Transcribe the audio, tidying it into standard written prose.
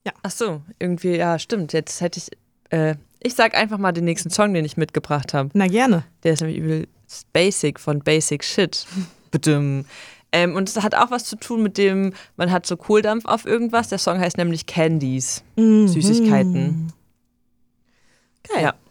Ach so, irgendwie, ja, stimmt. Jetzt hätte ich sag einfach mal den nächsten Song, den ich mitgebracht habe. Na, gerne. Der ist nämlich übel Basic von Basic Shit. Und es hat auch was zu tun mit dem, man hat so Kohldampf auf irgendwas. Der Song heißt nämlich Candies. Süßigkeiten. Geil. Ja.